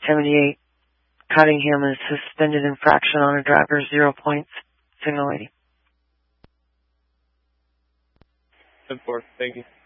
78 Cunningham is suspended infraction on a driver, 0 points. Signal lady. 10-4, thank you.